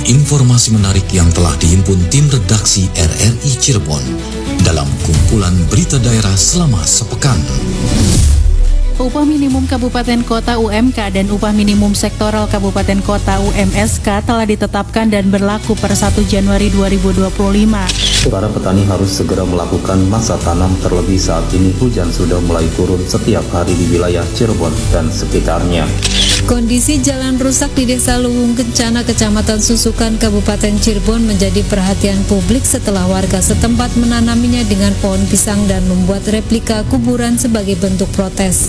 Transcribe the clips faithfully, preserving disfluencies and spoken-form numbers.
informasi menarik yang telah dihimpun tim redaksi R R I Cirebon dalam kumpulan berita daerah selama sepekan. Upah minimum Kabupaten Kota U M K dan upah minimum sektoral Kabupaten Kota U M S K telah ditetapkan dan berlaku per satu Januari dua ribu dua puluh lima. Para petani harus segera melakukan masa tanam, terlebih saat ini hujan sudah mulai turun setiap hari di wilayah Cirebon dan sekitarnya. Kondisi jalan rusak di Desa Luwung Kencana, Kecamatan Susukan, Kabupaten Cirebon menjadi perhatian publik setelah warga setempat menanaminya dengan pohon pisang dan membuat replika kuburan sebagai bentuk protes.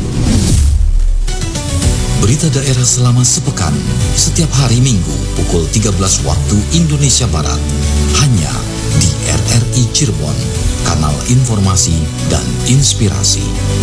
Berita daerah selama sepekan, setiap hari Minggu pukul tiga belas waktu Indonesia Barat, hanya di R R I Cirebon, kanal informasi dan inspirasi.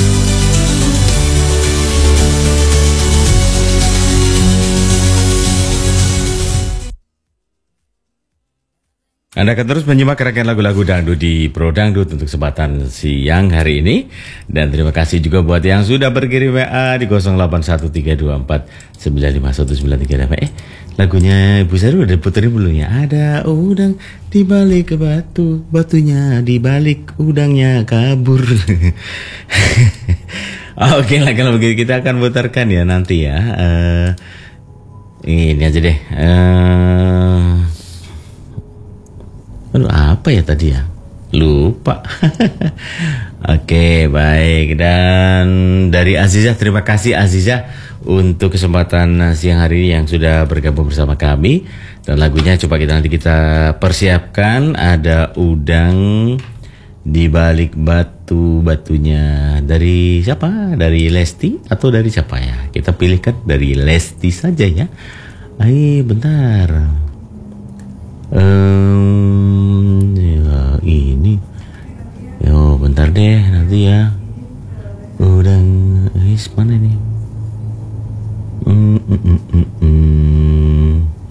Anda akan terus menyimak rangkaian lagu-lagu dangdut di Pro Dangdut untuk kesempatan siang hari ini. Dan terima kasih juga buat yang sudah berkirim W A di nol delapan satu tiga dua empat sembilan lima satu sembilan tiga. Eh, lagunya Ibu Sari udah puterin belum ya? Ada udang di balik batu, batunya di balik udangnya kabur. Oke lah, kalau begitu kita akan putarkan ya nanti ya. Uh, ini aja deh. Uh, Aduh, apa ya tadi ya? Lupa. Oke, baik. Dan dari Azizah, terima kasih Azizah untuk kesempatan siang hari ini yang sudah bergabung bersama kami. Dan lagunya coba kita nanti kita persiapkan. Ada udang di balik batu, batunya dari siapa? Dari Lesti atau dari siapa ya? Kita pilihkan dari Lesti saja ya. Ayo, bentar. Um, ya, ini yo bentar deh nanti ya. Udang is mana nih? Mm, mm, mm, mm, mm.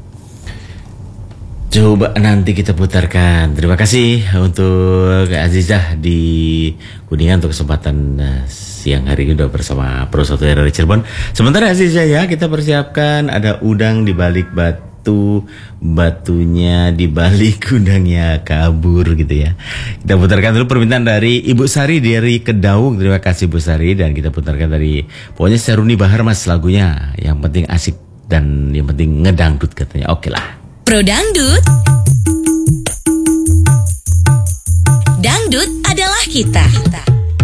Coba nanti kita putarkan. Terima kasih untuk Azizah di Kuningan untuk kesempatan uh, siang hari ini udah bersama Pro satu R R I Cirebon. Sementara Azizah ya, kita persiapkan ada udang di balik batu, batunya di balik udangnya kabur gitu ya. Kita putarkan dulu permintaan dari Ibu Sari dari Kedaung. Terima kasih Bu Sari, dan kita putarkan dari pokoknya Seruni Bahar Mas lagunya. Yang penting asik dan yang penting ngedangdut katanya. Oke lah. Pro Dangdut. Dangdut adalah kita.